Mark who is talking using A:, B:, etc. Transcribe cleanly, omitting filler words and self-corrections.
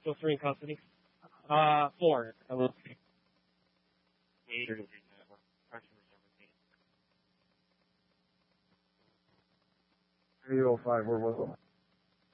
A: Still 3 in custody. 4. I will see.
B: 805, where was it?